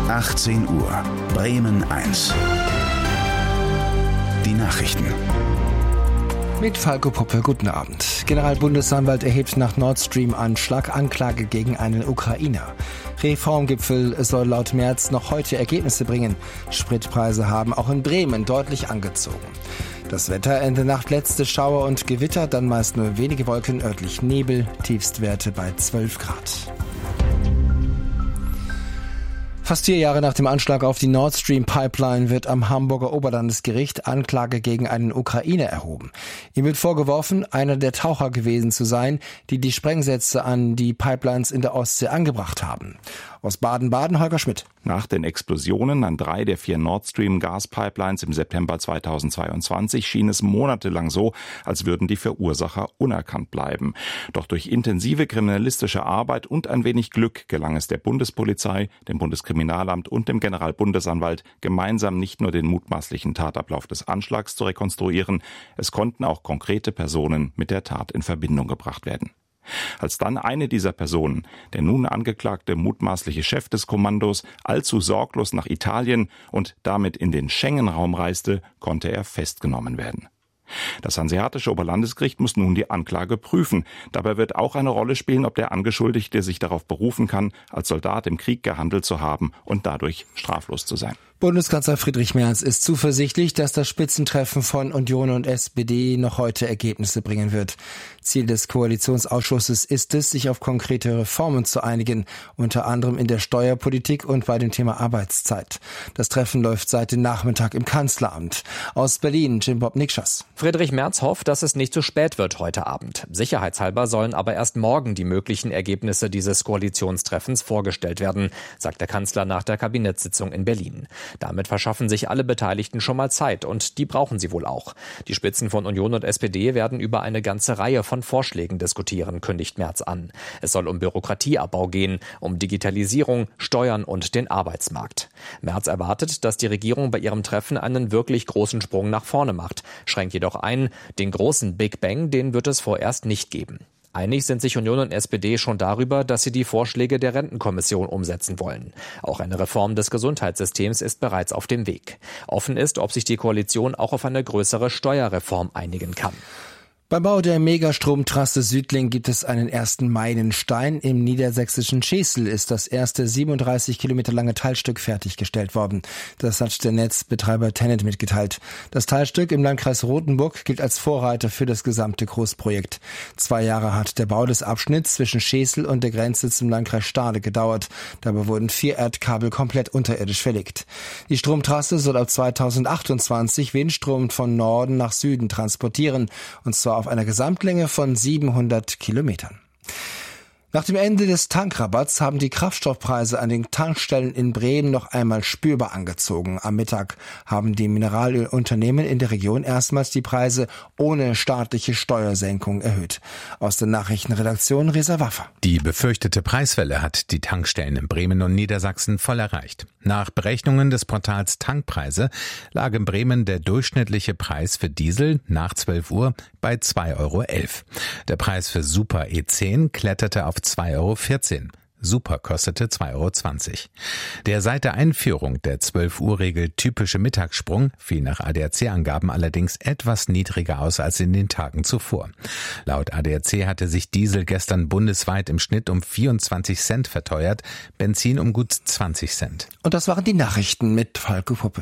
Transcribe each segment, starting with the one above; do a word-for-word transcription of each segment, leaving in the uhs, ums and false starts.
achtzehn Uhr, Bremen eins. Die Nachrichten. Mit Falco Poppe, guten Abend. Generalbundesanwalt erhebt nach Nord Stream-Anschlag Anklage gegen einen Ukrainer. Reformgipfel soll laut Merz noch heute Ergebnisse bringen. Spritpreise haben auch in Bremen deutlich angezogen. Das Wetter, Ende Nacht letzte Schauer und Gewitter, dann meist nur wenige Wolken, örtlich Nebel, Tiefstwerte bei zwölf Grad. Fast vier Jahre nach dem Anschlag auf die Nord Stream Pipeline wird am Hamburger Oberlandesgericht Anklage gegen einen Ukrainer erhoben. Ihm wird vorgeworfen, einer der Taucher gewesen zu sein, die die Sprengsätze an die Pipelines in der Ostsee angebracht haben. Aus Baden-Baden, Holger Schmidt. Nach den Explosionen an drei der vier Nord Stream Gaspipelines im September zweitausendzweiundzwanzig schien es monatelang so, als würden die Verursacher unerkannt bleiben. Doch durch intensive kriminalistische Arbeit und ein wenig Glück gelang es der Bundespolizei, dem Bundeskriminalamt und dem Generalbundesanwalt, gemeinsam nicht nur den mutmaßlichen Tatablauf des Anschlags zu rekonstruieren, es konnten auch konkrete Personen mit der Tat in Verbindung gebracht werden. Als dann eine dieser Personen, der nun angeklagte mutmaßliche Chef des Kommandos, allzu sorglos nach Italien und damit in den Schengen-Raum reiste, konnte er festgenommen werden. Das Hanseatische Oberlandesgericht muss nun die Anklage prüfen. Dabei wird auch eine Rolle spielen, ob der Angeschuldigte sich darauf berufen kann, als Soldat im Krieg gehandelt zu haben und dadurch straflos zu sein. Bundeskanzler Friedrich Merz ist zuversichtlich, dass das Spitzentreffen von Union und S P D noch heute Ergebnisse bringen wird. Ziel des Koalitionsausschusses ist es, sich auf konkrete Reformen zu einigen, unter anderem in der Steuerpolitik und bei dem Thema Arbeitszeit. Das Treffen läuft seit dem Nachmittag im Kanzleramt. Aus Berlin, Jim Bob Nikschas. Friedrich Merz hofft, dass es nicht zu spät wird heute Abend. Sicherheitshalber sollen aber erst morgen die möglichen Ergebnisse dieses Koalitionstreffens vorgestellt werden, sagt der Kanzler nach der Kabinettssitzung in Berlin. Damit verschaffen sich alle Beteiligten schon mal Zeit und die brauchen sie wohl auch. Die Spitzen von Union und S P D werden über eine ganze Reihe von Vorschlägen diskutieren, kündigt Merz an. Es soll um Bürokratieabbau gehen, um Digitalisierung, Steuern und den Arbeitsmarkt. Merz erwartet, dass die Regierung bei ihrem Treffen einen wirklich großen Sprung nach vorne macht, schränkt jedoch ein, den großen Big Bang, den wird es vorerst nicht geben. Einig sind sich Union und S P D schon darüber, dass sie die Vorschläge der Rentenkommission umsetzen wollen. Auch eine Reform des Gesundheitssystems ist bereits auf dem Weg. Offen ist, ob sich die Koalition auch auf eine größere Steuerreform einigen kann. Beim Bau der Megastromtrasse Südlink gibt es einen ersten Meilenstein. Im niedersächsischen Schesel ist das erste siebenunddreißig Kilometer lange Teilstück fertiggestellt worden. Das hat der Netzbetreiber Tennet mitgeteilt. Das Teilstück im Landkreis Rothenburg gilt als Vorreiter für das gesamte Großprojekt. Zwei Jahre hat der Bau des Abschnitts zwischen Schesel und der Grenze zum Landkreis Stade gedauert. Dabei wurden vier Erdkabel komplett unterirdisch verlegt. Die Stromtrasse soll ab zweitausendachtundzwanzig Windstrom von Norden nach Süden transportieren, und zwar auf einer Gesamtlänge von siebenhundert Kilometern. Nach dem Ende des Tankrabatts haben die Kraftstoffpreise an den Tankstellen in Bremen noch einmal spürbar angezogen. Am Mittag haben die Mineralölunternehmen in der Region erstmals die Preise ohne staatliche Steuersenkung erhöht. Aus der Nachrichtenredaktion Reza Waffer. Die befürchtete Preiswelle hat die Tankstellen in Bremen und Niedersachsen voll erreicht. Nach Berechnungen des Portals Tankpreise lag in Bremen der durchschnittliche Preis für Diesel nach zwölf Uhr bei zwei Euro elf. Der Preis für Super E zehn kletterte auf zwei Euro vierzehn. Super kostete zwei Euro zwanzig. Der seit der Einführung der zwölf Uhr Regel typische Mittagssprung fiel nach A D A C-Angaben allerdings etwas niedriger aus als in den Tagen zuvor. Laut A D A C hatte sich Diesel gestern bundesweit im Schnitt um vierundzwanzig Cent verteuert, Benzin um gut zwanzig Cent. Und das waren die Nachrichten mit Falco Poppe.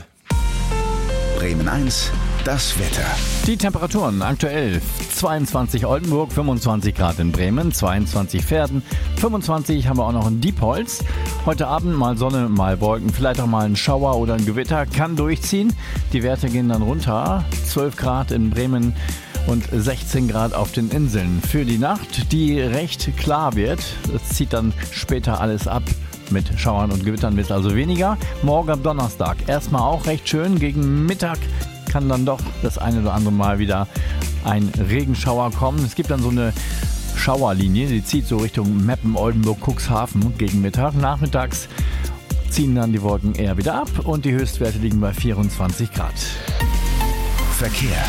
Bremen eins, das Wetter. Die Temperaturen aktuell zweiundzwanzig Oldenburg, fünfundzwanzig Grad in Bremen, zweiundzwanzig Verden, fünfundzwanzig haben wir auch noch in Diepholz. Heute Abend mal Sonne, mal Wolken, vielleicht auch mal ein Schauer oder ein Gewitter, kann durchziehen. Die Werte gehen dann runter, zwölf Grad in Bremen und sechzehn Grad auf den Inseln. Für die Nacht, die recht klar wird, es zieht dann später alles ab. Mit Schauern und Gewittern wird es also weniger. Morgen am Donnerstag erstmal auch recht schön. Gegen Mittag kann dann doch das eine oder andere Mal wieder ein Regenschauer kommen. Es gibt dann so eine Schauerlinie, die zieht so Richtung Meppen, Oldenburg, Cuxhaven gegen Mittag. Nachmittags ziehen dann die Wolken eher wieder ab und die Höchstwerte liegen bei vierundzwanzig Grad. Verkehr.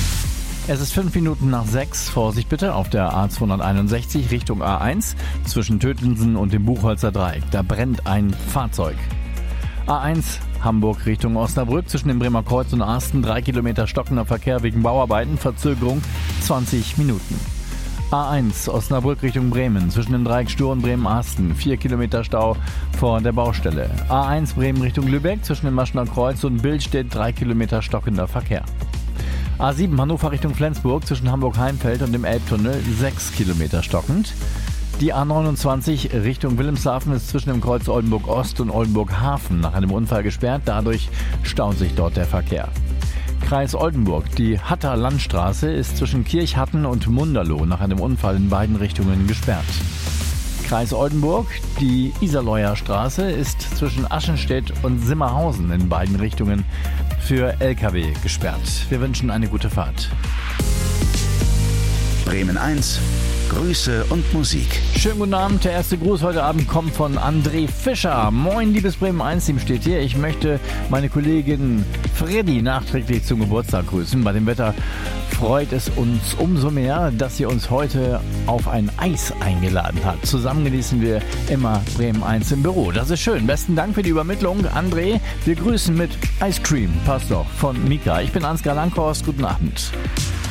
Es ist fünf Minuten nach sechs. Vorsicht bitte auf der A zweihunderteinundsechzig Richtung A eins zwischen Tötensen und dem Buchholzer Dreieck. Da brennt ein Fahrzeug. A eins Hamburg Richtung Osnabrück zwischen dem Bremer Kreuz und Arsten, drei Kilometer stockender Verkehr wegen Bauarbeiten, Verzögerung zwanzig Minuten. A eins Osnabrück Richtung Bremen zwischen dem Dreieck Stur und Bremen-Arsten, vier Kilometer Stau vor der Baustelle. A eins Bremen Richtung Lübeck zwischen dem Maschener Kreuz und Billstedt, drei Kilometer stockender Verkehr. A sieben Hannover Richtung Flensburg zwischen Hamburg-Heimfeld und dem Elbtunnel, sechs Kilometer stockend. Die A neunundzwanzig Richtung Wilhelmshaven ist zwischen dem Kreuz Oldenburg-Ost und Oldenburg-Hafen nach einem Unfall gesperrt, dadurch staut sich dort der Verkehr. Kreis Oldenburg, die Hatter Landstraße ist zwischen Kirchhatten und Munderloh nach einem Unfall in beiden Richtungen gesperrt. Kreis Oldenburg, die Iserleuer Straße ist zwischen Aschenstedt und Simmerhausen in beiden Richtungen für L K W gesperrt. Wir wünschen eine gute Fahrt. Bremen eins, Grüße und Musik. Schönen guten Abend. Der erste Gruß heute Abend kommt von André Fischer. Moin, liebes Bremen eins Team steht hier. Ich möchte meine Kollegin Freddy nachträglich zum Geburtstag grüßen. Bei dem Wetter freut es uns umso mehr, dass sie uns heute auf ein Eis eingeladen hat. Zusammen genießen wir immer Bremen eins im Büro. Das ist schön. Besten Dank für die Übermittlung, André. Wir grüßen mit Ice Cream. Passt doch, von Mika. Ich bin Ansgar Langhorst. Guten Abend.